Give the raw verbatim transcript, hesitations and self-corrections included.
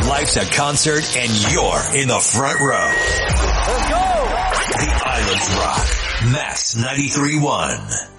Life's a concert and you're in the front row. Let's go! The Island Rock. Max ninety-three point one.